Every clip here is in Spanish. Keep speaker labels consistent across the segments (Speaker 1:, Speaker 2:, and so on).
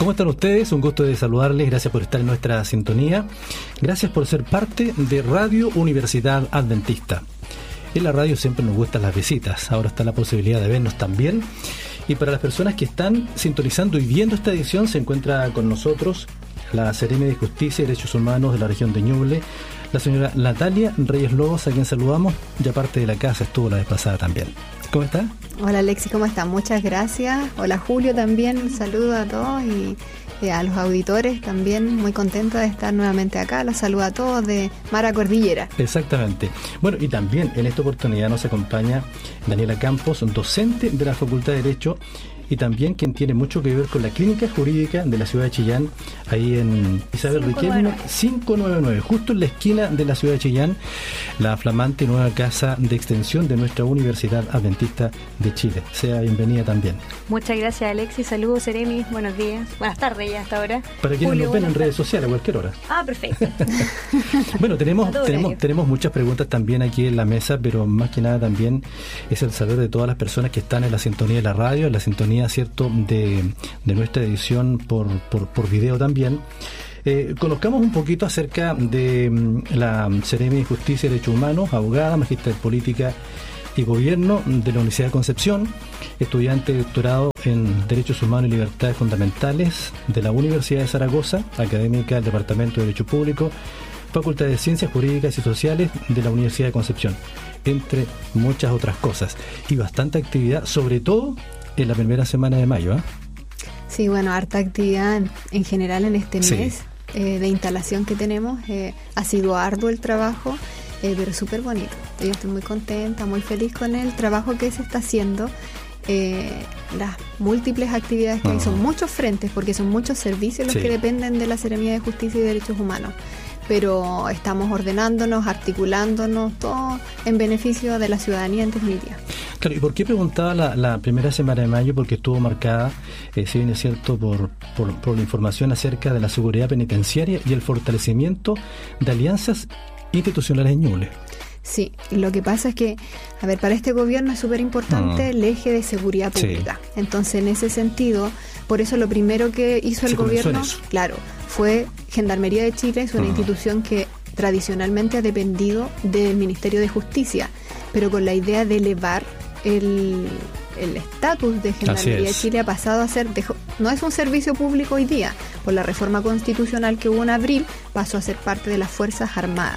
Speaker 1: ¿Cómo están ustedes? Un gusto de saludarles, gracias por estar en nuestra sintonía, gracias por ser parte de Radio Universidad Adventista. En la radio siempre nos gustan las visitas, ahora está la posibilidad de vernos también. Y para las personas que están sintonizando y viendo esta edición, se encuentra con nosotros la Seremi de Justicia y Derechos Humanos de la región de Ñuble, la señora Natalia Reyes Lobos, a quien saludamos, ya parte de la casa, estuvo la vez pasada también. ¿Cómo está?
Speaker 2: Hola Alexis, ¿cómo está? Muchas gracias. Hola Julio también, un saludo a todos y a los auditores también, muy contenta de estar nuevamente acá. Los saludo a todos de Mara Cordillera.
Speaker 1: Exactamente. Bueno, y también en esta oportunidad nos acompaña Daniela Campos, docente de la Facultad de Derecho y también quien tiene mucho que ver con la clínica jurídica de la ciudad de Chillán, ahí en Isabel Riquelme 599, justo en la esquina de la ciudad de Chillán, la flamante nueva casa de extensión de nuestra Universidad Adventista de Chile. Sea bienvenida también.
Speaker 3: Muchas gracias Alexis, saludos Seremi, buenos días, buenas tardes ya hasta ahora.
Speaker 1: Para quienes nos ven en redes sociales a cualquier hora.
Speaker 3: Ah, perfecto.
Speaker 1: Bueno, tenemos muchas preguntas también aquí en la mesa, pero más que nada también es el saber de todas las personas que están en la sintonía de la radio, en la sintonía, ¿cierto?, de nuestra edición por video también. Conozcamos un poquito acerca de la Seremi de Justicia y Derechos Humanos, abogada, magíster en Política y Gobierno de la Universidad de Concepción, estudiante de doctorado en Derechos Humanos y Libertades Fundamentales de la Universidad de Zaragoza, académica del Departamento de Derecho Público, Facultad de Ciencias Jurídicas y Sociales de la Universidad de Concepción, entre muchas otras cosas. Y bastante actividad, sobre todo en la primera semana de mayo, ¿eh?
Speaker 2: Sí, bueno, harta actividad en general en este mes de instalación que tenemos. Ha sido arduo el trabajo, pero súper bonito. Yo estoy muy contenta, muy feliz con el trabajo que se está haciendo. Las múltiples actividades que hay, son muchos frentes, porque son muchos servicios los que dependen de la Seremía de Justicia y Derechos Humanos. Pero estamos ordenándonos, articulándonos, todo en beneficio de la ciudadanía en definitiva.
Speaker 1: Claro, ¿y por qué preguntaba la primera semana de mayo? Porque estuvo marcada, si bien es cierto, por la información acerca de la seguridad penitenciaria y el fortalecimiento de alianzas institucionales en Ñuble.
Speaker 2: Sí, lo que pasa es que, para este gobierno es súper importante el eje de seguridad pública. Sí. Entonces, en ese sentido, por eso lo primero que hizo el gobierno, claro, fue Gendarmería de Chile, es una institución que tradicionalmente ha dependido del Ministerio de Justicia, pero con la idea de elevar el estatus de Gendarmería de Chile ha pasado a ser, no es un servicio público hoy día, por la reforma constitucional que hubo en abril, pasó a ser parte de las Fuerzas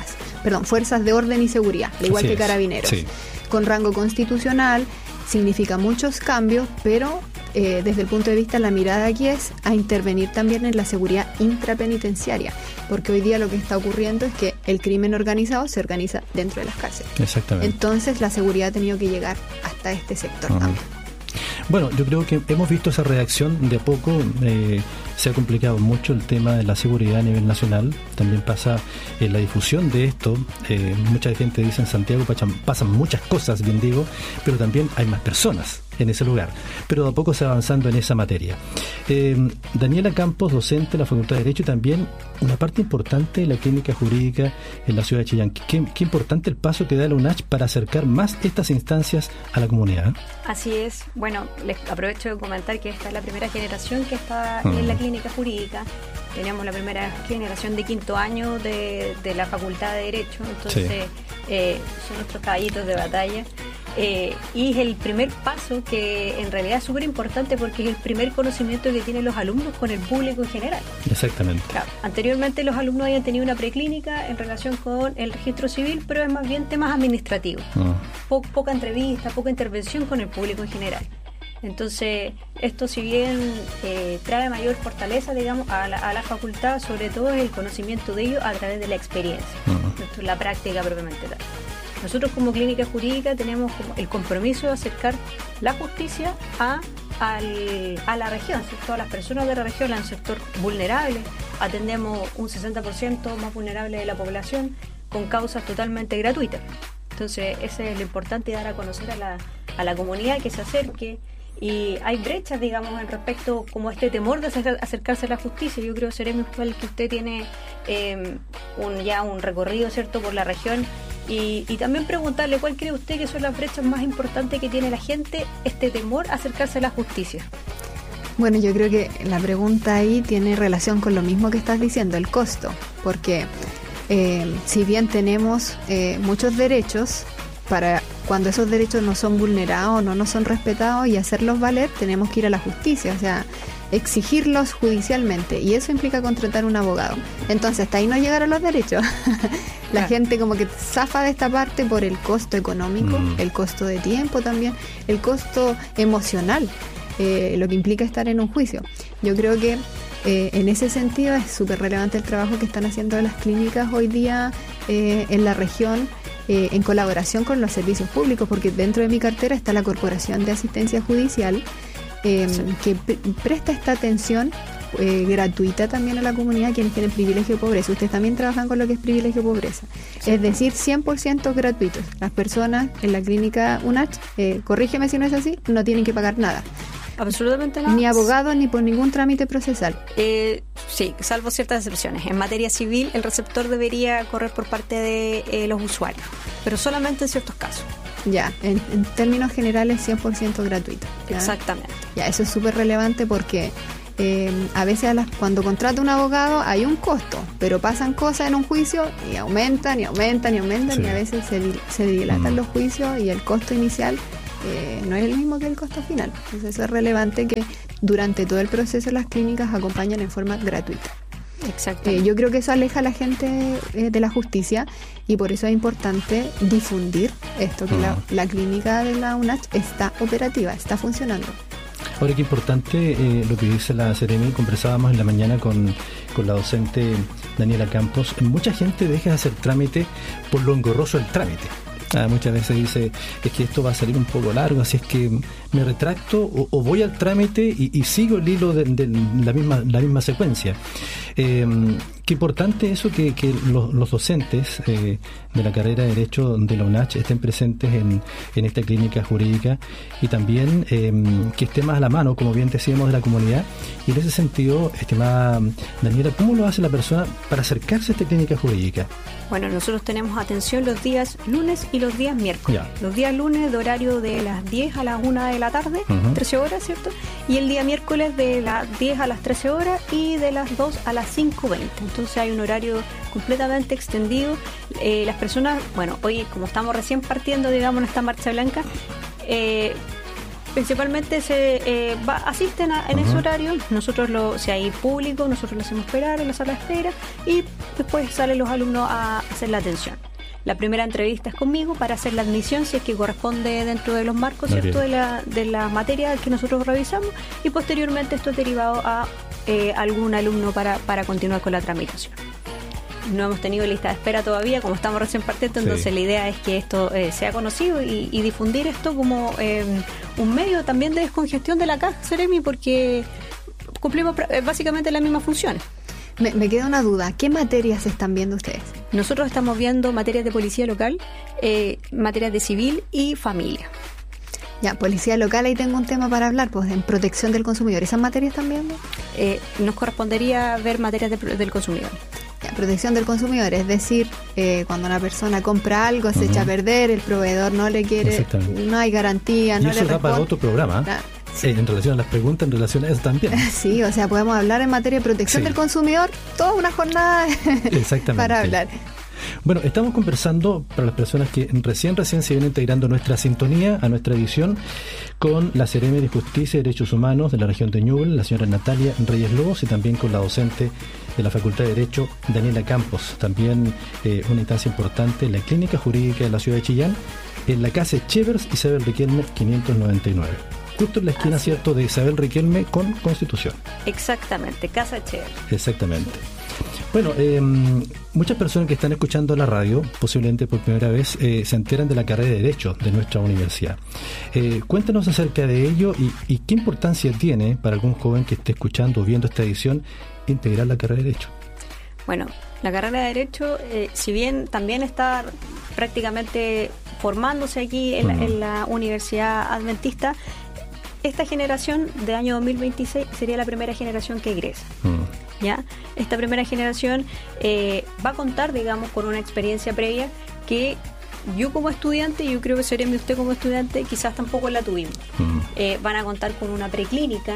Speaker 2: de Orden y Seguridad, al igual que Carabineros. Sí. Con rango constitucional, significa muchos cambios, pero desde el punto de vista, la mirada aquí es a intervenir también en la seguridad intrapenitenciaria, porque hoy día lo que está ocurriendo es que el crimen organizado se organiza dentro de las cárceles.
Speaker 1: Exactamente.
Speaker 2: Entonces la seguridad ha tenido que llegar hasta este sector también.
Speaker 1: Bueno, yo creo que hemos visto esa reacción de a poco. Se ha complicado mucho el tema de la seguridad a nivel nacional. También pasa la difusión de esto. Mucha gente dice en Santiago pasan muchas cosas, bien digo, pero también hay más personas en ese lugar. Pero de a poco se va avanzando en esa materia. Daniela Campos, docente de la Facultad de Derecho y también una parte importante de la clínica jurídica en la ciudad de Chillán. Qué importante el paso que da la UNACH para acercar más estas instancias a la comunidad.
Speaker 3: Así es. Bueno, les aprovecho de comentar que esta es la primera generación que está en la clínica jurídica. Tenemos la primera generación de quinto año de la Facultad de Derecho, entonces son nuestros caballitos de batalla. Y es el primer paso que en realidad es súper importante porque es el primer conocimiento que tienen los alumnos con el público en general.
Speaker 1: Exactamente.
Speaker 3: Claro, anteriormente los alumnos habían tenido una preclínica en relación con el registro civil, pero es más bien temas administrativos. Poca entrevista, poca intervención con el público en general. Entonces, esto si bien trae mayor fortaleza, digamos, a la facultad, sobre todo es el conocimiento de ellos a través de la experiencia, la práctica propiamente tal. Nosotros como clínica jurídica tenemos como el compromiso de acercar la justicia a la región, ¿cierto? A las personas de la región, al sector vulnerable. Atendemos un 60% más vulnerable de la población con causas totalmente gratuitas. Entonces, ese es lo importante, dar a conocer a la comunidad que se acerque. Y hay brechas, digamos, en respecto como este temor de acercarse a la justicia. Yo creo, Seremi, que usted tiene un recorrido, ¿cierto?, por la región. Y también preguntarle cuál cree usted que son las brechas más importantes que tiene la gente, este temor a acercarse a la justicia.
Speaker 2: Bueno, yo creo que la pregunta ahí tiene relación con lo mismo que estás diciendo, el costo, porque si bien tenemos muchos derechos, para cuando esos derechos no son vulnerados, no son respetados y hacerlos valer, tenemos que ir a la justicia, o sea, exigirlos judicialmente, y eso implica contratar un abogado. Entonces, hasta ahí no llegaron los derechos. La gente como que zafa de esta parte por el costo económico, el costo de tiempo también, el costo emocional, lo que implica estar en un juicio. Yo creo que en ese sentido es súper relevante el trabajo que están haciendo las clínicas hoy día en la región, en colaboración con los servicios públicos, porque dentro de mi cartera está la Corporación de Asistencia Judicial, que presta esta atención gratuita también a la comunidad, quienes tienen privilegio de pobreza. Ustedes también trabajan con lo que es privilegio de pobreza, es decir, 100% gratuitos. Las personas en la clínica UNACH, corrígeme si no es así, no tienen que pagar nada.
Speaker 3: Absolutamente nada.
Speaker 2: Ni abogado, ni por ningún trámite procesal.
Speaker 3: Sí, salvo ciertas excepciones. En materia civil, el receptor debería correr por parte de los usuarios, pero solamente en ciertos casos.
Speaker 2: Ya, en términos generales 100% gratuito. ¿Ya?
Speaker 3: Exactamente.
Speaker 2: Ya, eso es súper relevante porque a veces cuando contrata un abogado hay un costo, pero pasan cosas en un juicio y aumentan, sí. Y a veces se dilatan los juicios y el costo inicial no es el mismo que el costo final. Entonces eso es relevante, que durante todo el proceso las clínicas acompañan en forma gratuita.
Speaker 3: Exacto.
Speaker 2: Yo creo que eso aleja a la gente de la justicia, y por eso es importante difundir esto, que la clínica de la UNACH está operativa, está funcionando.
Speaker 1: Ahora, qué importante lo que dice la Seremi. Conversábamos en la mañana con la docente Daniela Campos. Mucha gente deja de hacer trámite por lo engorroso del trámite. Muchas veces dice, es que esto va a salir un poco largo, así es que me retracto o voy al trámite y sigo el hilo de la misma secuencia. Qué importante eso, que los docentes de la carrera de Derecho de la UNACH estén presentes en esta clínica jurídica, y también que esté más a la mano, como bien decíamos, de la comunidad. Y en ese sentido, estimada Daniela, ¿cómo lo hace la persona para acercarse a esta clínica jurídica?
Speaker 3: Bueno, nosotros tenemos atención los días lunes y los días miércoles. Los días lunes de horario de las 10 a las 1 de la tarde, 13 horas, ¿cierto? Y el día miércoles de las 10 a las 13 horas y de las 2 a las 5:20. Entonces hay un horario completamente extendido. Las personas, bueno, hoy como estamos recién partiendo, digamos, en esta marcha blanca, principalmente asisten en ese horario. Nosotros, si hay público, nosotros lo hacemos esperar en la sala de espera, y después salen los alumnos a hacer la atención. La primera entrevista es conmigo para hacer la admisión, si es que corresponde dentro de los marcos, ¿cierto?, de la materia que nosotros revisamos, y posteriormente esto es derivado a algún alumno para continuar con la tramitación. No hemos tenido lista de espera todavía, como estamos recién partiendo, entonces la idea es que esto sea conocido y difundir esto como un medio también de descongestión de la caja, Seremi, porque cumplimos básicamente las mismas funciones.
Speaker 2: Me queda una duda, ¿qué materias están viendo ustedes?
Speaker 3: Nosotros estamos viendo materias de policía local, materias de civil y familia.
Speaker 2: Ya, policía local, ahí tengo un tema para hablar, pues en protección del consumidor. ¿Esas materias también?
Speaker 3: Nos correspondería ver materias del consumidor.
Speaker 2: Ya, protección del consumidor, es decir, cuando una persona compra algo, se echa a perder, el proveedor no le quiere, no hay garantía, no le responde. Y eso
Speaker 1: da para otro programa. Sí. En relación a las preguntas, en relación a eso también.
Speaker 2: Sí, o sea, podemos hablar en materia de protección del consumidor toda una jornada para hablar.
Speaker 1: Bueno, estamos conversando, para las personas que recién se vienen integrando nuestra sintonía, a nuestra edición, con la Seremi de Justicia y Derechos Humanos de la región de Ñuble, la señora Natalia Reyes Lobos, y también con la docente de la Facultad de Derecho, Daniela Campos. También una instancia importante en la Clínica Jurídica de la ciudad de Chillán, en la casa Chevers Isabel Riquelme 599. Justo en la esquina, ¿cierto?, de Isabel Riquelme con Constitución.
Speaker 3: Exactamente, casa Chevers.
Speaker 1: Exactamente. Bueno, muchas personas que están escuchando la radio, posiblemente por primera vez, se enteran de la carrera de Derecho de nuestra universidad. Cuéntanos acerca de ello y qué importancia tiene para algún joven que esté escuchando o viendo esta edición integrar la carrera de Derecho.
Speaker 3: Bueno, la carrera de Derecho, si bien también está prácticamente formándose aquí en la Universidad Adventista, esta generación de año 2026 sería la primera generación que egresa. ¿Ya? Esta primera generación va a contar, digamos, con una experiencia previa que yo como estudiante, y yo creo que Seremi, usted como estudiante, quizás tampoco la tuvimos. Van a contar con una preclínica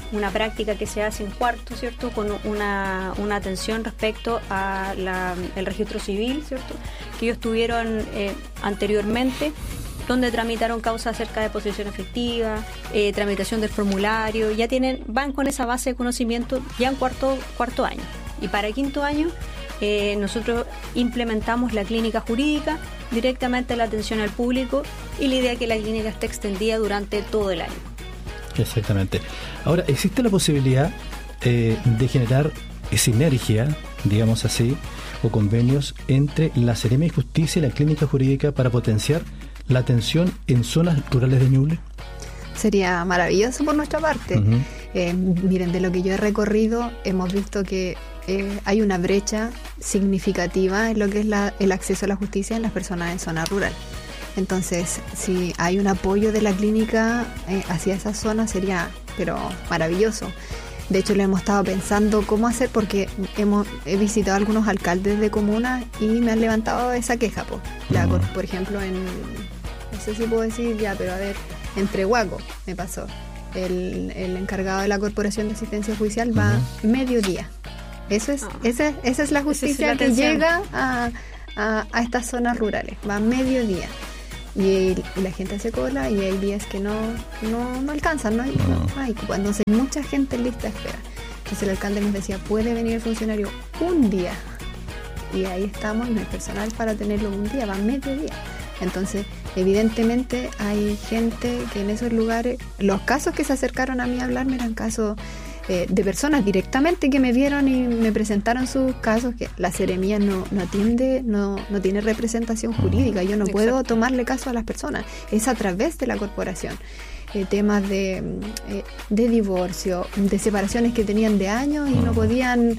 Speaker 3: una práctica que se hace en cuarto, ¿cierto? Con una atención respecto a el registro civil, ¿cierto? Que ellos tuvieron anteriormente, donde tramitaron causas acerca de posesión efectiva, tramitación del formulario, van con esa base de conocimiento ya en cuarto año. Y para quinto año nosotros implementamos la clínica jurídica directamente a la atención al público, y la idea es que la clínica esté extendida durante todo el año.
Speaker 1: Exactamente. Ahora, ¿existe la posibilidad de generar sinergia, digamos así, o convenios entre la Seremia de Justicia y la clínica jurídica para potenciar la atención en zonas rurales de Ñuble?
Speaker 2: Sería maravilloso por nuestra parte. Uh-huh. Miren, de lo que yo he recorrido, hemos visto que hay una brecha significativa en lo que es el acceso a la justicia en las personas en zona rural. Entonces, si hay un apoyo de la clínica hacia esa zona, sería pero maravilloso. De hecho, le hemos estado pensando cómo hacer, porque he visitado a algunos alcaldes de comunas y me han levantado esa queja. Por ejemplo, no sé si puedo decir ya, pero a ver, en Trehuaco me pasó. El encargado de la Corporación de Asistencia Judicial va mediodía. Esa es la justicia que llega a estas zonas rurales, va mediodía. Y la gente hace cola, y hay días que no alcanzan, no hay cupo. Entonces mucha gente en lista de espera. Entonces el alcalde nos decía, puede venir el funcionario un día, y ahí estamos, y no hay personal para tenerlo un día, va mediodía. Entonces evidentemente hay gente que en esos lugares, los casos que se acercaron a mí a hablarme eran casos de personas directamente que me vieron y me presentaron sus casos, que la Seremía no atiende, no tiene representación jurídica. Yo no puedo tomarle caso a las personas, es a través de la corporación. Temas de divorcio, de separaciones que tenían de años y no podían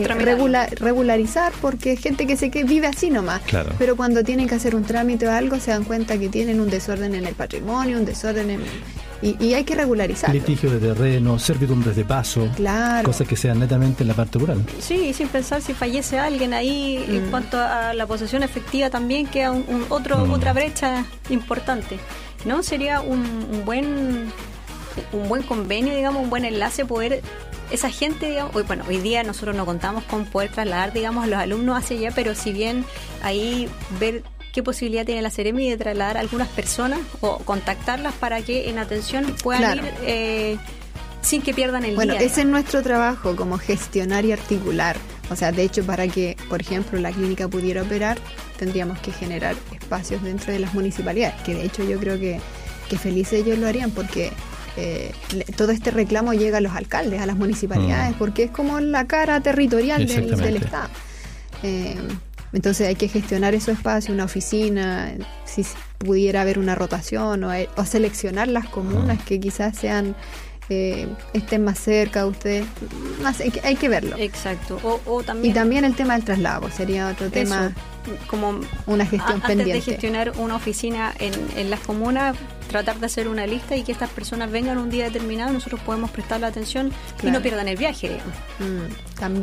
Speaker 2: regularizar, porque es gente que vive así nomás.
Speaker 1: Claro.
Speaker 2: Pero cuando tienen que hacer un trámite o algo, se dan cuenta que tienen un desorden en el patrimonio, un desorden y hay que regularizar.
Speaker 1: Litigio de terreno, servidumbres de paso,
Speaker 2: claro,
Speaker 1: cosas que sean netamente en la parte rural.
Speaker 3: Sí, sin pensar si fallece alguien ahí. En cuanto a la posesión efectiva también queda otra brecha importante, ¿no? Sería un buen convenio, digamos, un buen enlace, poder esa gente, digamos, hoy día nosotros no contamos con poder trasladar, digamos, a los alumnos hacia allá, pero si bien ahí ver qué posibilidad tiene la Seremi de trasladar a algunas personas o contactarlas para que en atención puedan ir sin que pierdan el día.
Speaker 2: Bueno, ese es nuestro trabajo, como gestionar y articular. O sea, de hecho, para que, por ejemplo, la clínica pudiera operar, tendríamos que generar espacios dentro de las municipalidades, que de hecho yo creo que felices ellos lo harían, porque todo este reclamo llega a los alcaldes, a las municipalidades, porque es como la cara territorial del Estado. Entonces hay que gestionar esos espacios, una oficina, si pudiera haber una rotación o seleccionar las comunas que quizás estén más cerca de usted. Hay que verlo.
Speaker 3: Exacto. O también,
Speaker 2: y también el tema del traslado sería otro tema, como una gestión pendiente.
Speaker 3: Antes de gestionar una oficina en las comunas, tratar de hacer una lista y que estas personas vengan un día determinado, nosotros podemos prestarle atención y no pierdan el viaje, digamos.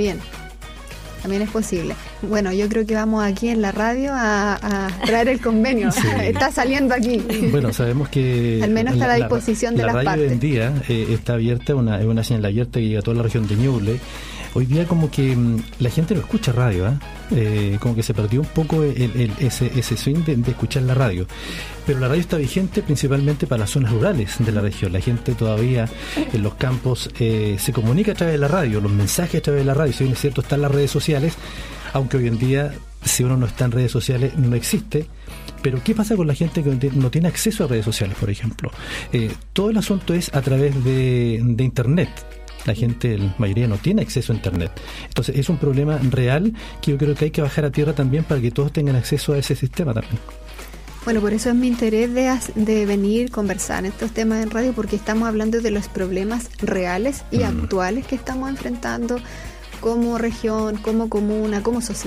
Speaker 2: También es posible. Bueno, yo creo que vamos aquí en la radio a traer el convenio. Sí. Está saliendo aquí.
Speaker 1: Bueno, sabemos que
Speaker 2: al menos está a la disposición de las partes. La radio
Speaker 1: hoy en día está abierta, es una señal abierta que llega a toda la región de Ñuble. Hoy día como que la gente no escucha radio, como que se perdió un poco ese swing de escuchar la radio. Pero la radio está vigente principalmente para las zonas rurales de la región. La gente todavía en los campos se comunica a través de la radio, los mensajes a través de la radio. Si bien es cierto, están las redes sociales, aunque hoy en día, si uno no está en redes sociales, no existe. Pero ¿qué pasa con la gente que no tiene acceso a redes sociales, por ejemplo? Todo el asunto es a través de Internet. La gente, la mayoría, no tiene acceso a Internet. Entonces es un problema real que yo creo que hay que bajar a tierra también para que todos tengan acceso a ese sistema también.
Speaker 2: Bueno, por eso es mi interés de venir, conversar en estos temas en radio, porque estamos hablando de los problemas reales y actuales que estamos enfrentando como región, como comuna, como sociedad.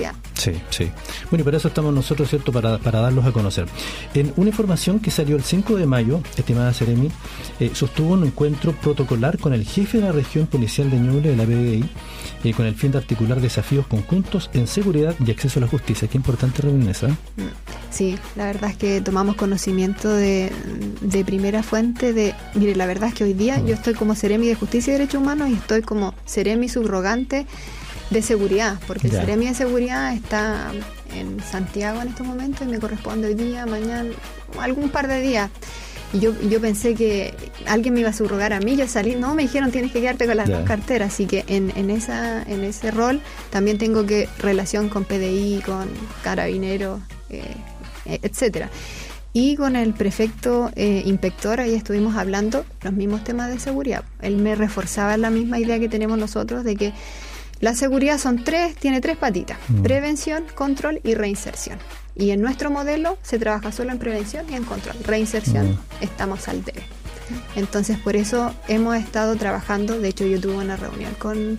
Speaker 1: Sí. Bueno, y para eso estamos nosotros, ¿cierto?, para darlos a conocer. En una información que salió el 5 de mayo, estimada Seremi, sostuvo un encuentro protocolar con el jefe de la región policial de Ñuble, de la PDI, con el fin de articular desafíos conjuntos en seguridad y acceso a la justicia. Qué importante reunión esa.
Speaker 2: Sí, la verdad es que tomamos conocimiento de primera fuente mire, la verdad es que hoy día yo estoy como Seremi de Justicia y Derechos Humanos y estoy como Seremi subrogante de seguridad, porque el Seremi de Seguridad está en Santiago en estos momentos y me corresponde hoy día, mañana, algún par de días. Y yo pensé que alguien me iba a subrogar a mí, yo salí, no, me dijeron tienes que quedarte con las dos carteras, así que en ese rol también tengo que relación con PDI, con Carabineros, etcétera. Y con el prefecto inspector, ahí estuvimos hablando los mismos temas de seguridad. Él me reforzaba la misma idea que tenemos nosotros de que la seguridad tiene tres patitas: prevención, control y reinserción. Y en nuestro modelo se trabaja solo en prevención y en control. Reinserción, estamos al debe. Entonces, por eso hemos estado trabajando. De hecho, yo tuve una reunión con...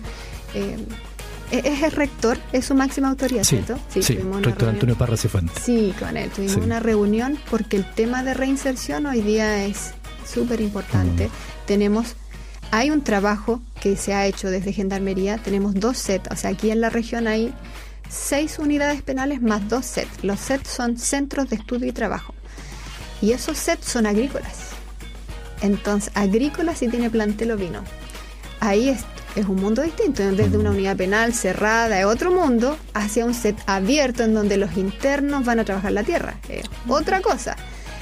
Speaker 2: es el rector, es su máxima autoridad, ¿cierto?
Speaker 1: Sí, rector Antonio Parra Cifuentes.
Speaker 2: Sí, con él tuvimos una reunión porque el tema de reinserción hoy día es súper importante. Hay un trabajo que se ha hecho desde Gendarmería, tenemos 2 sets, o sea, aquí en la región hay 6 unidades penales más 2 sets. Los sets son centros de estudio y trabajo. Y esos sets son agrícolas. Entonces, agrícolas sí tiene plantel ovino. Ahí es un mundo distinto, desde una unidad penal cerrada, es otro mundo, hacia un set abierto en donde los internos van a trabajar la tierra. Otra cosa.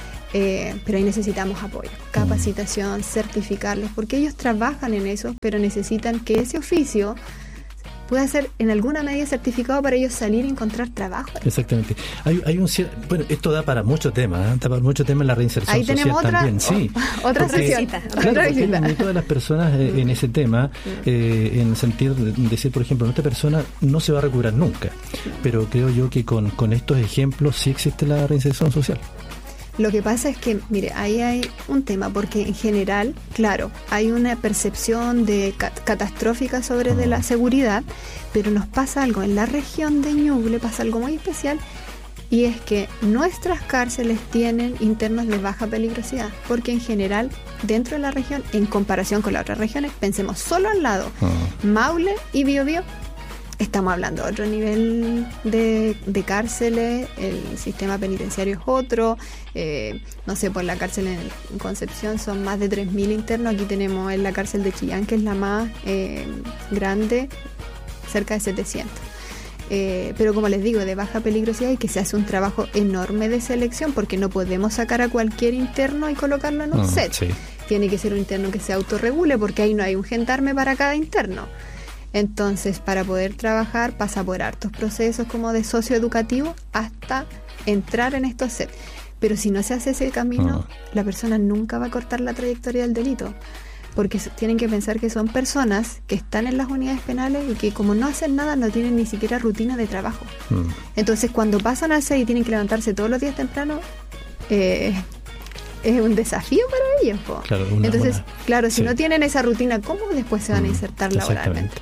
Speaker 2: Pero ahí necesitamos apoyo, capacitación, certificarlos, porque ellos trabajan en eso, pero necesitan que ese oficio pueda ser en alguna medida certificado para ellos salir y encontrar trabajo.
Speaker 1: Exactamente. Hay un bueno, esto da para muchos temas, da para muchos temas la reinserción
Speaker 2: ahí
Speaker 1: social también.
Speaker 2: Otra sesión.
Speaker 1: Claro, porque el mito de las personas en ese tema, en el sentido de decir, por ejemplo, esta persona no se va a recuperar nunca, pero creo yo que con estos ejemplos sí existe la reinserción social.
Speaker 2: Lo que pasa es que, mire, ahí hay un tema, porque en general, claro, hay una percepción catastrófica sobre de la seguridad, pero nos pasa algo, en la región de Ñuble pasa algo muy especial, y es que nuestras cárceles tienen internos de baja peligrosidad, porque en general, dentro de la región, en comparación con las otras regiones, pensemos solo al lado, Maule y Biobío, estamos hablando de otro nivel de cárceles, el sistema penitenciario es otro, no sé, por la cárcel en Concepción son más de 3.000 internos, aquí tenemos en la cárcel de Chillán, que es la más grande, cerca de 700. Pero como les digo, de baja peligrosidad, y que se hace un trabajo enorme de selección, porque no podemos sacar a cualquier interno y colocarlo en un set. Tiene que ser un interno que se autorregule, porque ahí no hay un gendarme para cada interno. Entonces, para poder trabajar pasa por hartos procesos como de socioeducativo hasta entrar en estos sets. Pero si no se hace ese camino, la persona nunca va a cortar la trayectoria del delito. Porque tienen que pensar que son personas que están en las unidades penales y que como no hacen nada, no tienen ni siquiera rutina de trabajo. Entonces, cuando pasan al set y tienen que levantarse todos los días temprano, es un desafío para ellos.
Speaker 1: Claro,
Speaker 2: entonces, si no tienen esa rutina, ¿cómo después se van a insertar laboralmente?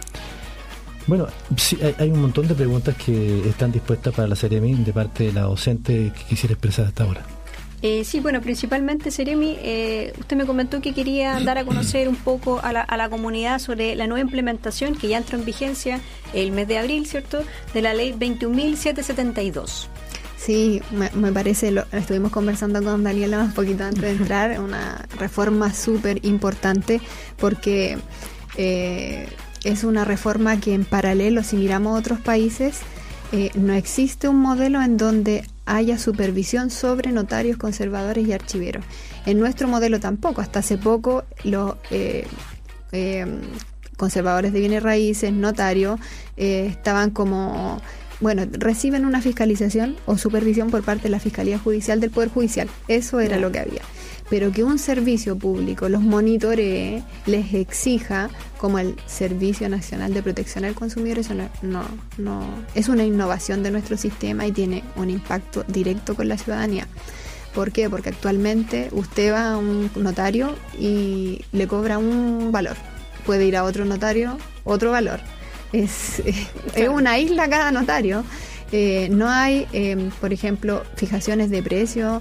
Speaker 1: Bueno, sí, hay un montón de preguntas que están dispuestas para la Seremi de parte de la docente que quisiera expresar hasta ahora.
Speaker 3: Sí, bueno, principalmente, Seremi, usted me comentó que quería dar a conocer un poco a la comunidad sobre la nueva implementación que ya entró en vigencia el mes de abril, ¿cierto?, de la ley 21.772.
Speaker 2: Sí, me parece, estuvimos conversando con Daniela un poquito antes de entrar, una reforma súper importante porque es una reforma que en paralelo, si miramos a otros países, no existe un modelo en donde haya supervisión sobre notarios, conservadores y archiveros. En nuestro modelo tampoco. Hasta hace poco los conservadores de bienes raíces, notarios, estaban como... Bueno, reciben una fiscalización o supervisión por parte de la Fiscalía Judicial del Poder Judicial. Eso era lo que había. Pero que un servicio público los monitoree, les exija, como el Servicio Nacional de Protección al Consumidor, eso no es una innovación de nuestro sistema y tiene un impacto directo con la ciudadanía. ¿Por qué? Porque actualmente usted va a un notario y le cobra un valor. Puede ir a otro notario, otro valor. es una isla cada notario. No hay, por ejemplo, fijaciones de precio,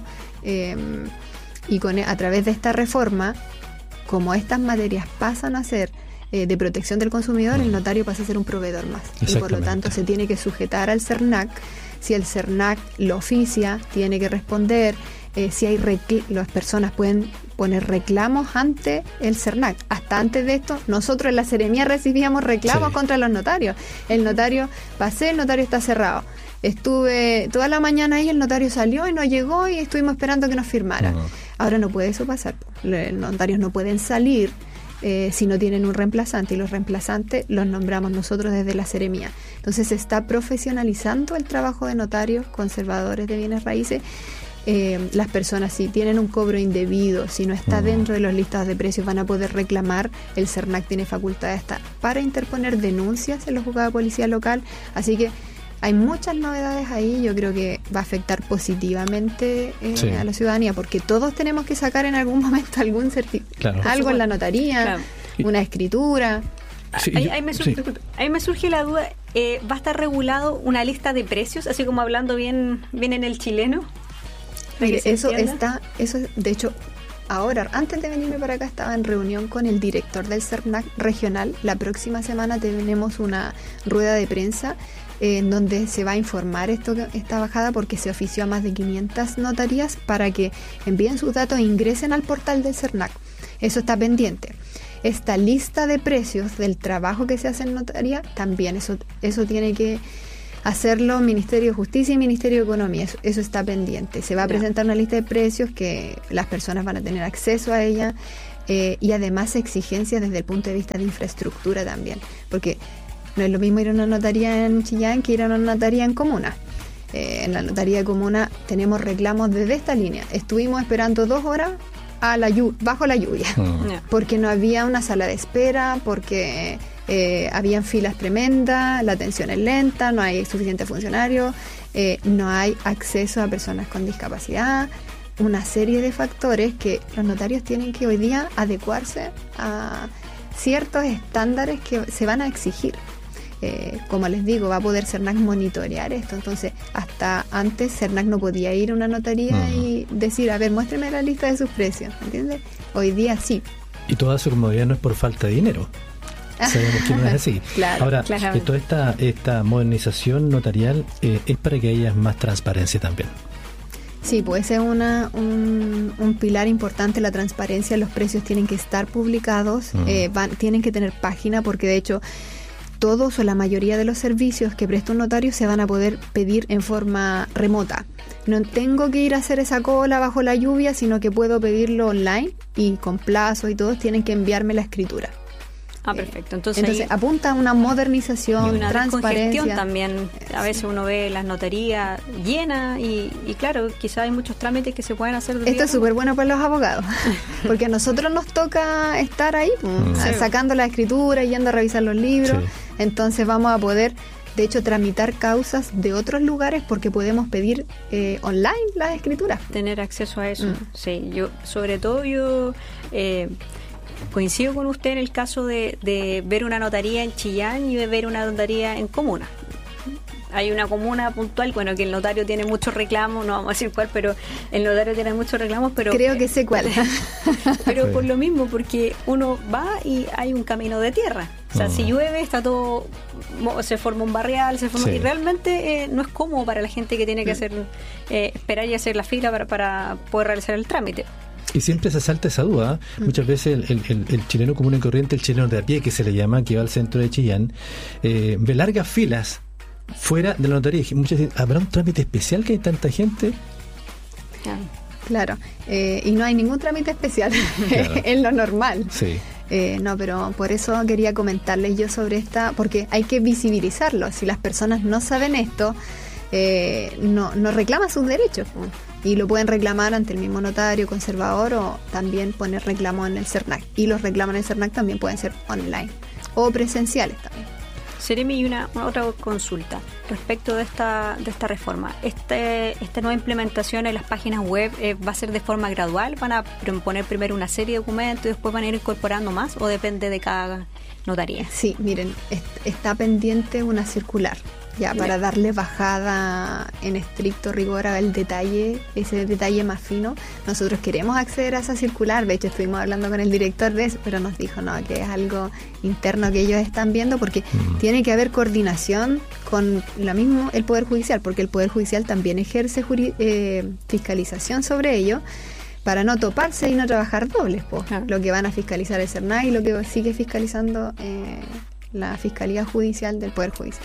Speaker 2: y a través de esta reforma, como estas materias pasan a ser de protección del consumidor, el notario pasa a ser un proveedor más. Y por lo tanto se tiene que sujetar al CERNAC. Si el CERNAC lo oficia, tiene que responder. Si hay las personas pueden poner reclamos ante el CERNAC. Hasta antes de esto, nosotros en la Seremía recibíamos reclamos contra los notarios. El notario, el notario está cerrado. Estuve toda la mañana ahí, el notario salió y no llegó y estuvimos esperando que nos firmara. Ahora no puede eso pasar. Los notarios no pueden salir si no tienen un reemplazante, y los reemplazantes los nombramos nosotros desde la Seremía. Entonces se está profesionalizando el trabajo de notarios conservadores de bienes raíces. Las personas, si tienen un cobro indebido, si no está dentro de los listados de precios, van a poder reclamar. El CERNAC tiene facultades para interponer denuncias en los juzgados de policía local. Así que hay muchas novedades ahí. Yo creo que va a afectar positivamente a la ciudadanía, porque todos tenemos que sacar en algún momento algún certificado, algo en la notaría, una escritura.
Speaker 3: Ahí me surge la duda, ¿va a estar regulado una lista de precios, así como hablando bien en el chileno?
Speaker 2: Mire, eso de hecho, ahora, antes de venirme para acá, estaba en reunión con el director del CERNAC regional. La próxima semana tenemos una rueda de prensa en donde se va a informar esta bajada, porque se ofició a más de 500 notarías para que envíen sus datos e ingresen al portal del CERNAC. Eso está pendiente. Esta lista de precios del trabajo que se hace en notaría, también eso tiene que hacerlo Ministerio de Justicia y Ministerio de Economía. Eso está pendiente. Se va a presentar una lista de precios que las personas van a tener acceso a ella, y además exigencias desde el punto de vista de infraestructura también, porque no es lo mismo ir a una notaría en Chillán que ir a una notaría en comuna. En la notaría de comuna tenemos reclamos desde esta línea. Estuvimos esperando 2 horas bajo la lluvia, porque no había una sala de espera, porque habían filas tremendas, la atención es lenta, no hay suficiente funcionario, no hay acceso a personas con discapacidad, una serie de factores que los notarios tienen que hoy día adecuarse a ciertos estándares que se van a exigir. Como les digo, va a poder CERNAC monitorear esto. Entonces, hasta antes CERNAC no podía ir a una notaría y decir, a ver, muéstreme la lista de sus precios, ¿entiendes? Hoy día sí.
Speaker 1: Y toda su comodidad no es por falta de dinero. Sabemos que no es así. Ahora, toda esta modernización notarial es para que haya más transparencia también.
Speaker 2: Sí, pues ese es un pilar importante, la transparencia. Los precios tienen que estar publicados, tienen que tener página, porque de hecho todos o la mayoría de los servicios que presta un notario se van a poder pedir en forma remota. No tengo que ir a hacer esa cola bajo la lluvia, sino que puedo pedirlo online, y con plazo y todos tienen que enviarme la escritura.
Speaker 3: Perfecto. Entonces
Speaker 2: apunta a una modernización,
Speaker 3: una
Speaker 2: transparencia
Speaker 3: también. A veces uno ve las notarías llenas y claro, quizás hay muchos trámites que se pueden hacer.
Speaker 2: Esto es súper bueno para los abogados, porque a nosotros nos toca estar ahí sacando la escritura, yendo a revisar los libros. Entonces vamos a poder, de hecho, tramitar causas de otros lugares, porque podemos pedir online las escrituras.
Speaker 3: Tener acceso a eso. Sí, yo coincido con usted en el caso de ver una notaría en Chillán y de ver una notaría en comuna. Hay una comuna puntual, bueno, que el notario tiene muchos reclamos, no vamos a decir cuál, pero el notario tiene muchos reclamos, pero
Speaker 2: creo que sé cuál.
Speaker 3: Pero por lo mismo, porque uno va y hay un camino de tierra. O sea, si llueve, está todo, se forma un barrial, y realmente no es cómodo para la gente que tiene que hacer esperar y hacer la fila para poder realizar el trámite.
Speaker 1: Y siempre se salta esa duda. Muchas veces el chileno común y corriente, el chileno de a pie, que se le llama, que va al centro de Chillán, ve largas filas fuera de la notaría. Muchas veces, ¿habrá un trámite especial que hay tanta gente?
Speaker 2: Claro, y no hay ningún trámite especial, es lo normal.
Speaker 1: Sí.
Speaker 2: No, pero por eso quería comentarles yo sobre porque hay que visibilizarlo. Si las personas no saben esto, no reclaman sus derechos, y lo pueden reclamar ante el mismo notario conservador, o también poner reclamo en el CERNAC. Y los reclamos en el CERNAC también pueden ser online o presenciales también.
Speaker 3: Seremi, y una otra consulta respecto de esta reforma. Esta nueva implementación en las páginas web va a ser de forma gradual, van a poner primero una serie de documentos y después van a ir incorporando más, o depende de cada notaría.
Speaker 2: Sí, miren, está pendiente una circular ya para darle bajada en estricto rigor al detalle, ese detalle más fino. Nosotros queremos acceder a esa circular, de hecho estuvimos hablando con el director de eso, pero nos dijo no, que es algo interno que ellos están viendo, porque tiene que haber coordinación con lo mismo el Poder Judicial, porque el Poder Judicial también ejerce fiscalización sobre ello, para no toparse y no trabajar dobles, lo que van a fiscalizar el SERNAI y lo que sigue fiscalizando la Fiscalía Judicial del Poder Judicial.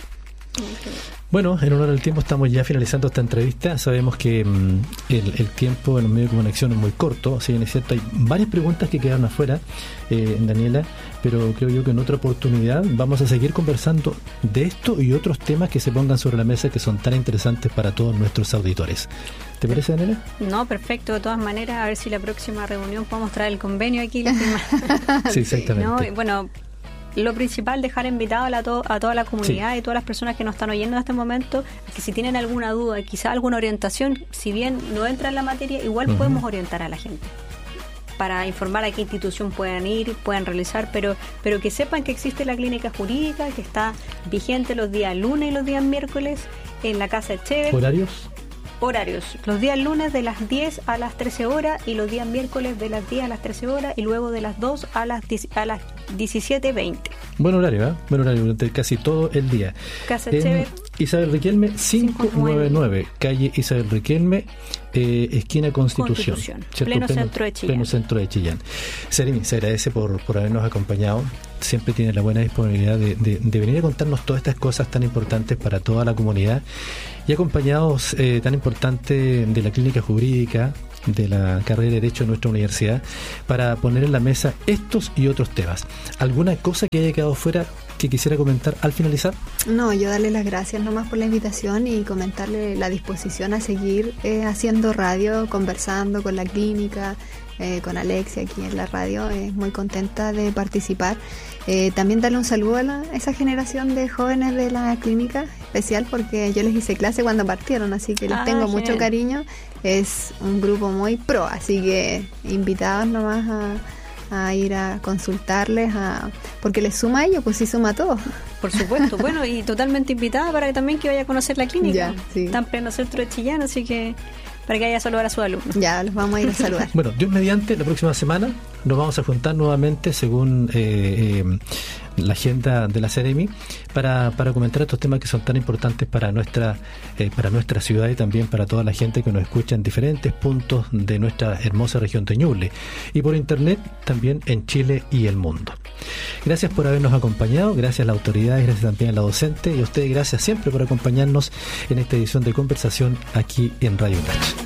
Speaker 1: Bueno, en honor al tiempo estamos ya finalizando esta entrevista. Sabemos que el tiempo en los medios de comunicación es muy corto, si bien es cierto, hay varias preguntas que quedaron afuera, Daniela, pero creo yo que en otra oportunidad vamos a seguir conversando de esto y otros temas que se pongan sobre la mesa que son tan interesantes para todos nuestros auditores. ¿Te parece, Daniela?
Speaker 3: No, perfecto, de todas maneras, a ver si la próxima reunión podemos traer el convenio aquí.
Speaker 1: Sí, exactamente.
Speaker 3: ¿No? Y bueno, lo principal, dejar invitado a toda la comunidad y todas las personas que nos están oyendo en este momento, que si tienen alguna duda, quizá alguna orientación, si bien no entra en la materia, igual podemos orientar a la gente para informar a qué institución puedan ir, puedan realizar, pero que sepan que existe la clínica jurídica, que está vigente los días lunes y los días miércoles en la Casa Echever. Horarios, los días lunes de las 10 a las 13 horas y los días miércoles de las 10 a las 13 horas y luego de las 2 a las 17:20.
Speaker 1: Buen horario, buen horario durante casi todo el día.
Speaker 3: Casa Echever,
Speaker 1: Isabel Riquelme 599, calle Isabel Riquelme, esquina Constitución.
Speaker 3: Pleno centro de Chillán.
Speaker 1: Pleno centro de Chillán. Seremi, se agradece por habernos acompañado. Siempre tiene la buena disponibilidad de venir a contarnos todas estas cosas tan importantes para toda la comunidad y acompañados tan importante de la clínica jurídica, de la carrera de Derecho de nuestra universidad, para poner en la mesa estos y otros temas. ¿Alguna cosa que haya quedado fuera que quisiera comentar al finalizar?
Speaker 2: No, yo darle las gracias nomás por la invitación y comentarle la disposición a seguir haciendo radio, conversando con la clínica, con Alexia aquí en la radio, muy contenta de participar. También darle un saludo a esa generación de jóvenes de la clínica, especial porque yo les hice clase cuando partieron, así que les tengo mucho cariño. Es un grupo muy pro, así que invitados nomás a ir a consultarles, porque les suma a ellos, pues sí suma a todos.
Speaker 3: Por supuesto, bueno, y totalmente invitada para que también vaya a conocer la clínica.
Speaker 2: Ya, sí.
Speaker 3: Está en pleno centro de Chillán, así que para que vaya a saludar a sus alumnos.
Speaker 2: Ya, los vamos a ir a saludar.
Speaker 1: Bueno, Dios mediante, la próxima semana nos vamos a juntar nuevamente según la agenda de la Seremi para comentar estos temas que son tan importantes para nuestra ciudad y también para toda la gente que nos escucha en diferentes puntos de nuestra hermosa región de Ñuble y por internet también en Chile y el mundo. Gracias por habernos acompañado, gracias a la autoridad, gracias también a la docente y a ustedes gracias siempre por acompañarnos en esta edición de conversación aquí en Radio UNACH.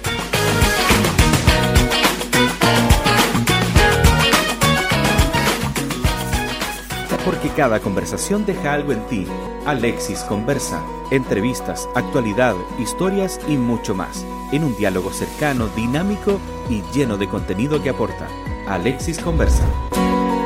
Speaker 4: Porque cada conversación deja algo en ti. Alexis Conversa. Entrevistas, actualidad, historias y mucho más. En un diálogo cercano, dinámico y lleno de contenido que aporta. Alexis Conversa.